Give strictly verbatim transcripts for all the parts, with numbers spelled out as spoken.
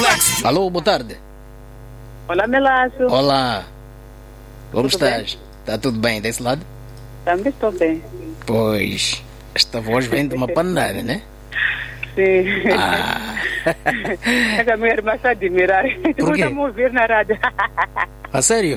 Flex. Alô, boa tarde. Olá, Melaço. Olá. Como Tudo estás? Está tudo bem desse lado? Também estou bem. Pois, esta voz vem de uma panada, né? Sim. Ah. É que a minha irmã está a admirar. Por quê? Estamos a ouvir na rádio. A sério?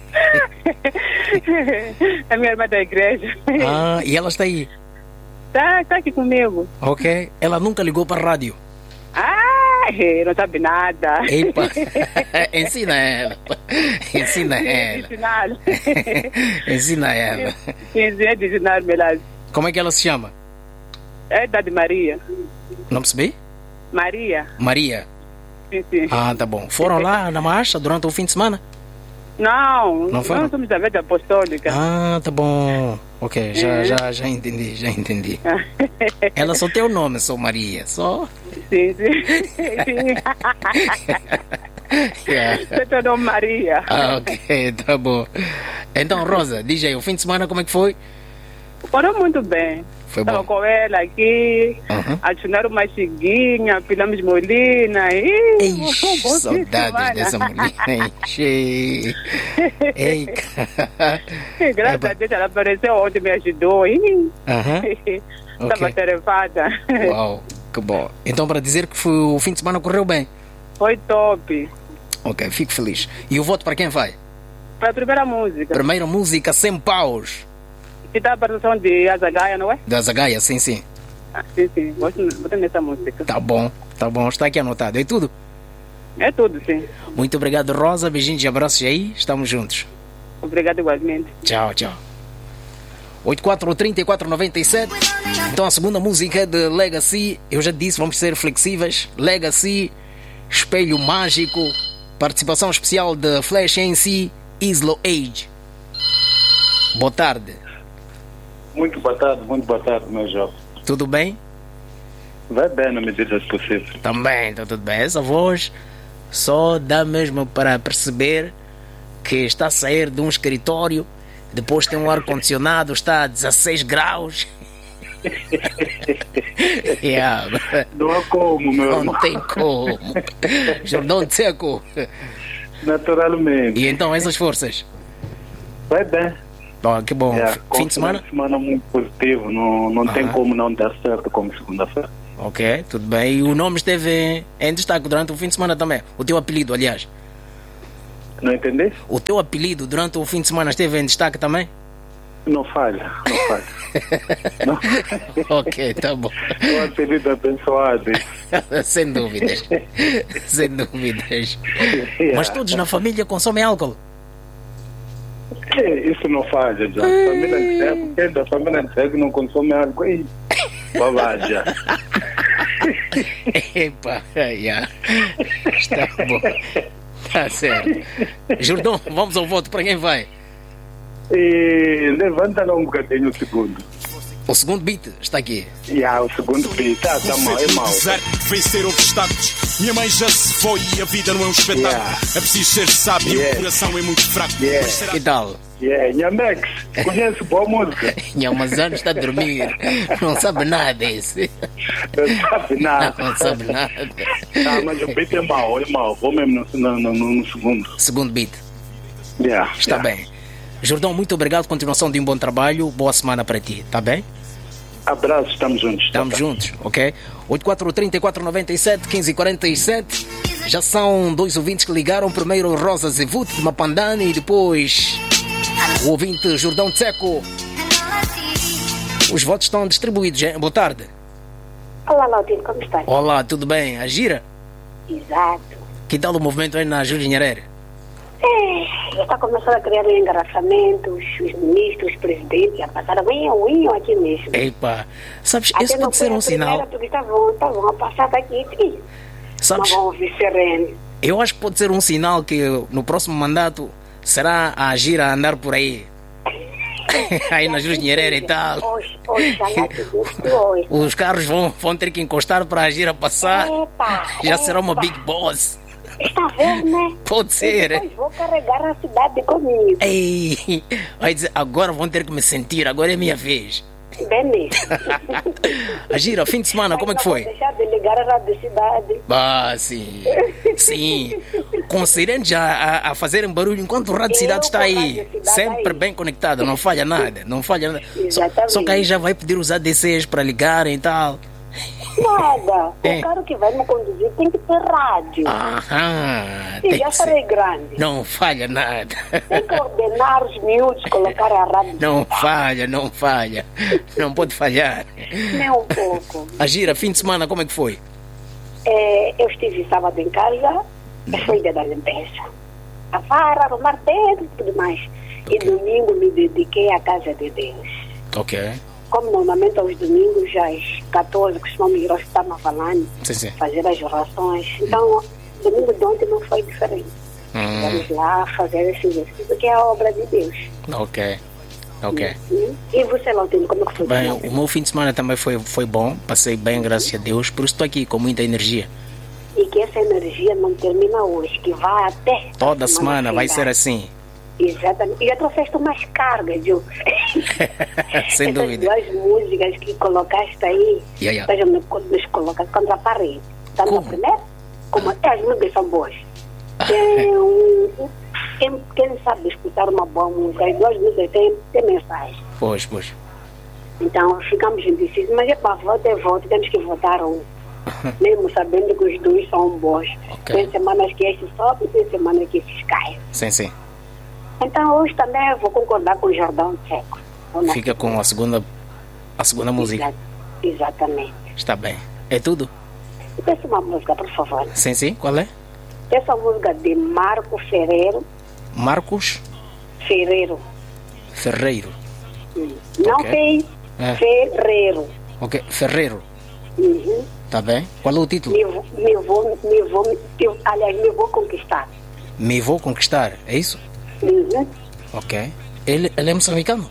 A minha irmã da igreja. Ah, e ela está aí? Está tá aqui comigo. Ok. Ela nunca ligou para a rádio? Ah, não sabe nada. Epa. Ensina ela. Ensina ela. Ensinar. Ensina ela. Sim, sim, é de ensinar, Melaço. Como é que ela se chama? É da de Maria. Não percebi? Maria. Maria. Sim, sim. Ah, tá bom. Foram lá na marcha durante o fim de semana? Não, Não foi? nós somos da Verde Apostólica. Ah, tá bom. Ok, já, É. já, já entendi, já entendi. Ela só tem o nome, só Maria, só. Sim, sim. Sim. Yeah. Você tem o nome Maria. Ah, ok, tá bom. Então, Rosa, diz aí, o fim de semana como é que foi? Foram muito bem. Foi Estava bom. com ela aqui, Uhum. adicionaram uma chiguinha, pilamos molina. Ih, Eixe, foi um bom fim de saudades semana. dessa mulher. Eixe. Ei, cara. Graças Eba. a Deus, ela apareceu ontem, me ajudou. Ih, Aham. Estava Ok. tarefada. Uau, que bom. Então, para dizer que foi, o fim de semana correu bem. Foi top. Ok, fico feliz. E o voto para quem vai? Foi a primeira música. Primeira música, sem paus. Que dá a produção de Azagaia, não é? Da Zagaia, sim, sim. Ah, sim, sim. Gosto, gosto dessa música. Tá bom, tá bom. Está aqui anotado. É tudo. É tudo, sim. Muito obrigado, Rosa. Beijinhos e abraços aí. Estamos juntos. Obrigado igualmente. Tchau, tchau. oito quatro três quatro nove sete. Então a segunda música é de Legacy. Eu já disse, vamos ser flexíveis. Legacy, Espelho Mágico. Participação especial de Flash M C, Islo Age. Boa tarde. Muito boa tarde, muito boa tarde, meu jovem. Tudo bem? Vai bem na medida do possível. Também, está tudo bem. Essa voz só dá mesmo para perceber que está a sair de um escritório, depois tem um ar-condicionado, está a dezasseis graus. Yeah. Não há como, meu Não irmão. tem como. Jordão de seco. Naturalmente. E então, essas forças? Vai bem. Bom, que bom. É, Fim de semana? Fim de semana muito positivo. Não, não tem Aham. como não dar certo como segunda-feira. Ok, tudo bem. E o nome esteve em destaque durante o fim de semana também. O teu apelido, aliás. Não entendi? O teu apelido durante o fim de semana esteve em destaque também? Não falha, não falha. Não. Ok, tá bom. O apelido abençoado. Sem dúvidas. Sem dúvidas. Mas todos na família consomem álcool? É, isso não falha, já. Família de cego, quem da família de cego não consome álcool? Ih, bobagem. Epa, yeah. Está bom. Tá certo. Jordão, vamos ao voto. Para quem vai? E levanta lá um bocadinho o segundo. O segundo beat está aqui. E ah, o segundo beat, tá, tá mal, é mal. Vencer obstáculos. Minha mãe já se foi e a vida não é um espetáculo. Yeah. É preciso ser sábio e Yeah. o coração é muito fraco. Yeah. Mas será Que tal? Yeah, Nhamex, conhece boa música? Nhamazano está a dormir. Não sabe nada esse. Não sabe nada. Não sabe nada. Ah, mas o beat é mau, é mau. Vou mesmo no, no, no, no segundo. Segundo beat. Yeah, Está yeah. bem. Jordão, muito obrigado. Continuação de um bom trabalho. Boa semana para ti. Está bem? Abraço, estamos juntos. Estamos tá, tá. juntos, ok? oito quatro três quatro nove sete, um cinco quatro sete. Já são dois ouvintes que ligaram. Primeiro Rosa Zevut de Mapandani e depois o ouvinte Jordão Tseco. Os votos estão distribuídos, hein? Boa tarde. Olá, Laudino, como estás? Olá, tudo bem? A gira? Exato. Que tal o movimento aí na Júlia Nyerere? É, já está começando a criar um engarrafamento, os, os ministros, os presidentes, já passaram vinham, vinham aqui mesmo. Epa, sabes, Até esse não pode ser foi a um sinal. primeira, porque estavam, estavam a passar daqui, sim. Mas Sabes, vão ouvir sereno. eu acho que pode ser um sinal que no próximo mandato será a gira a andar por aí. Aí na Júlia Nyerere e tal. Hoje, hoje, já hoje. Os carros vão, vão ter que encostar para a gira passar. Epa, Já será uma epa. big boss. Está vendo, né? Pode ser. Depois vou carregar a cidade comigo. Ei, vai dizer, agora vão ter que me sentir, agora é minha vez. Bem mesmo. A gira, fim de semana, como é que foi? Deixar de ligar a rádio cidade. Ah, sim. Sim. Com sirenes a, a, a fazerem barulho enquanto o Rádio Cidade está aí. Sempre bem conectado, não falha nada. Não falha nada. Só, só que aí já vai pedir os A D Cs para ligarem e tal. Nada. É. O cara que vai me conduzir tem que ter rádio. Aham. E tem já que ser. serei grande. Não falha nada. Tem que ordenar os miúdos, colocar a rádio. Não falha, não falha. Não pode falhar. Nem um pouco. A gira, fim de semana, como é que foi? É, eu estive sábado em casa, foi dia da limpeza. A vara, arrumar tempo e tudo mais. E domingo me dediquei à casa de Deus. Ok. Como normalmente aos domingos, às catorze, costumamos ir ao hospital Mavalane, Sim, sim. fazer as orações. Então, domingo de ontem não foi diferente. Hum. Vamos lá fazer esse exercício, que é a obra de Deus. Ok. Ok. Hum? E você, Lautino, como é que foi? Bem, o meu fim de semana também foi, foi bom. Passei bem, graças a Deus. Por isso estou aqui com muita energia. E que essa energia não termina hoje, que vai até... Toda semana vai ser assim. Exatamente. E já trouxeste umas cargas, Gil. Sem Essas dúvida. duas músicas que colocaste aí, Yeah, yeah. estás me nos colocar contra a parede. Está na Como? primeira? Como é, as músicas são boas. Tem um, quem, quem sabe escutar uma boa música, as duas músicas têm, têm mensagem. Pois, pois. Então ficamos indecisos, mas é para voto é voto, temos que votar um. Mesmo sabendo que os dois são bons. Ok. Tem semanas que esses sobem, tem semanas que esses caem. Sim, sim. Então hoje também eu vou concordar com o Jordão Seco. Fica com a segunda, a segunda música. Exa- Exatamente. Está bem. É tudo? E peço uma música, por favor. Sim, sim. Qual é? Peço a música de Marco Ferreiro. Marcos Ferreiro. Ferreiro. Hum. Não Ok. fez É. Ferreiro. Ok. Ferreiro. Uhum. Tá bem. Qual é o título? Me, vou- me vou, me vou, me- aliás, me vou conquistar. Me vou conquistar. É isso? Uhum. Ok. Ele, ele é moçambicano?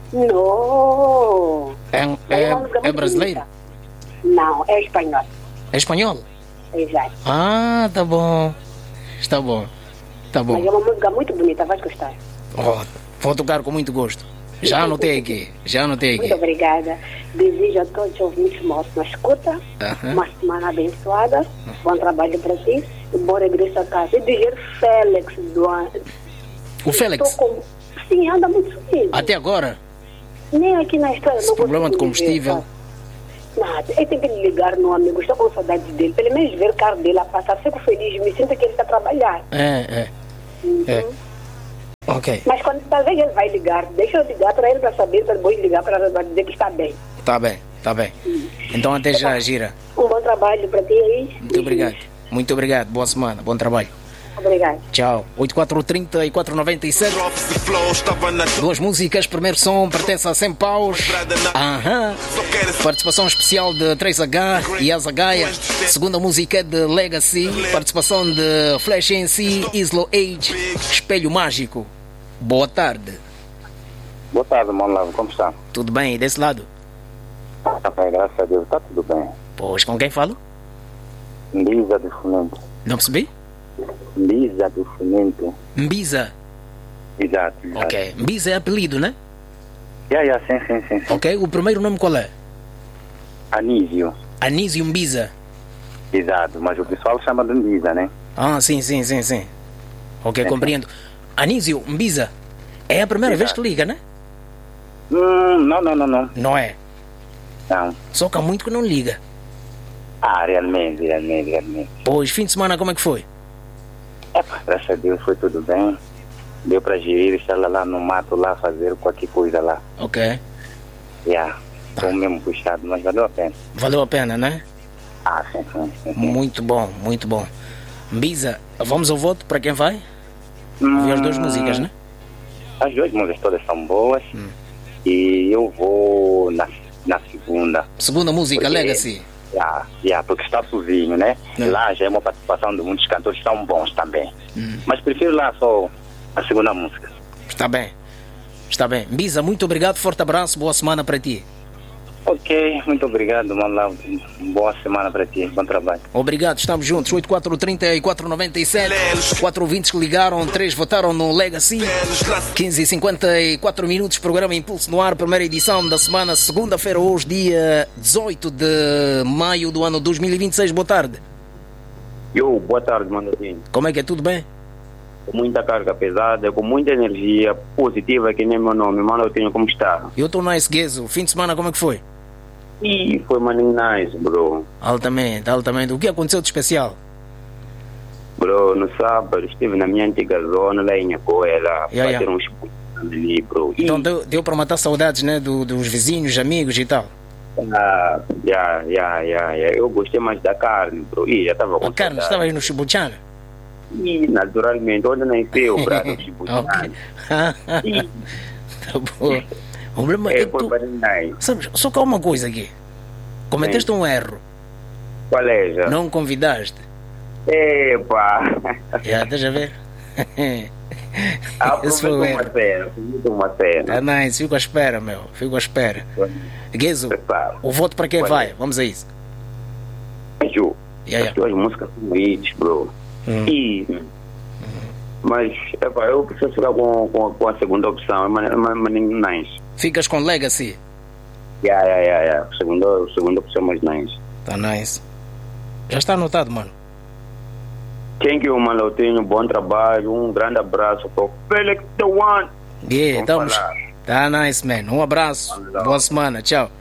Não. É, É é, uma música é muito brasileiro? bonita. Não, é espanhol. É espanhol? Exato. Ah, tá bom. Está bom. Tá Mas é bom. uma música muito bonita, vai gostar. Oh, vou tocar com muito gosto. Já anotei aqui. Já anotei Muito aqui. obrigada. Desejo a todos os ouvintes mortos na escuta. Aham. Uma semana abençoada. Bom trabalho para ti. E bom regresso a casa. E dizer Félix do ano. O Félix, Estou com... Sim, anda muito sumido. até agora, Nem aqui na estrada. esse não problema de consigo lhe ver, combustível. tá? Nada. Eu tenho que lhe ligar no amigo. Estou com saudade dele. Pelo menos ver o carro dele a passar. Fico feliz. Me sinto que ele está a trabalhar. É, é. É. Ok. Mas quando talvez ele vai ligar, deixa eu ligar para ele para saber, para depois ligar para dizer que está bem. Tá bem, tá bem. Então até já, Gira. Um bom trabalho para ti aí. Muito obrigado. Muito obrigado. Boa semana. Bom trabalho. Obrigado. Tchau. oito quatro trinta e quatro noventa e sete. Drops de flow, estava na Duas músicas. Primeiro som pertence a cem paus. Aham. Só quero Participação especial de três H e Asa Gaia. Segunda música é de Legacy. Participação de Flash N C, Islo Age, Espelho Mágico. Boa tarde. Boa tarde, mano Lavo, como está? Tudo bem? E desse lado? Tá bem, graças a Deus, está tudo bem. Pois, com quem falo? Lisa do Fomento. Não percebi? Lisa do Fomento. Mbiza. Exato, exato. Ok. Mbiza é apelido, né? Yeah, yeah, sim, sim, sim, sim. Ok. O primeiro nome qual é? Anísio. Anísio Mbiza. Exato, mas o pessoal chama de Lisa, né? Ah, sim, sim, sim, sim. Ok, compreendo. Anísio Mbiza. É a primeira vez que liga, né? Hum, não, não, não, não. Não é? Não. Só que há muito que não liga. Ah, realmente, realmente, realmente. Pois, fim de semana como é que foi? É, graças a Deus foi tudo bem. Deu para gerir, estar lá no mato, lá fazer qualquer coisa lá. Ok. Yeah. Foi mesmo puxado, mas valeu a pena. Valeu a pena, né? Ah, sim, sim, sim. sim. Muito bom, muito bom. Mbiza, vamos ao voto para quem vai? Hum, as duas músicas, né? As duas músicas todas são boas. Hum. E eu vou na, na segunda. Segunda música, porque, Legacy. Yeah, yeah, porque está sozinho, né? É. Lá já é uma participação de muitos cantores que são bons também. Hum. Mas prefiro lá só a segunda música. Está bem. Está bem. Mbiza, muito obrigado, forte abraço, boa semana para ti. Ok, muito obrigado, Malau. Boa semana para ti, bom trabalho. Obrigado, estamos juntos. oito quatro trinta e quatro noventa e sete. Quatro ouvintes que ligaram, três votaram no Legacy. quinze e cinquenta e quatro minutos, programa Impulso no Ar, primeira edição da semana, segunda-feira, hoje, dia dezoito de maio do ano dois mil e vinte e seis. Boa tarde. Eu, boa tarde, Mandatinho. Como é que é? Tudo bem? Com muita carga pesada, com muita energia positiva, que nem meu nome. Mandatinho, como está? Eu estou nice, Guezo. Fim de semana, como é que foi? E foi maninho nice, bro. Altamente, altamente. O que aconteceu de especial? Bro, no sábado estive na minha antiga zona, lá em Coela, Yeah, bater yeah. uns putos ali, bro. E, Então deu, deu para matar saudades, né? Do, dos vizinhos, amigos e tal. ah, yeah, yeah, yeah, yeah. Eu gostei mais da carne, bro. E já estava com A carne, saudade. estava aí no Chibuchana? E, naturalmente, onde nasceu, brado, tipo, Ok. Tá bom. O problema é é, que foi tu... bem nice. Sabes, só que há uma coisa aqui. Cometeste um erro. Qual é, já? Não convidaste. Epa! Já, estás a ver? Ah, Esse foi o aproveita uma erro. cena, aproveita uma cena. Ah, nice. Fico à espera, meu. Fico à espera. Guezo, Epa. o voto para quem Qual vai? é? Vamos a isso. Ju, Yeah, as tuas músicas são hits, bro. Hum. E, mas, epa, eu preciso ficar com, com, com a segunda opção, é maneiro, mas nice. Ficas com Legacy. Yeah, yeah, yeah, yeah. Segunda, segunda opção mais nice. Tá nice. Já está anotado, mano. Thank you, Malotinho, bom trabalho, um grande abraço para o Felix The One. Yeah, Vamos estamos. falar. Tá nice, man. Um abraço. Valeu. Boa semana. Tchau.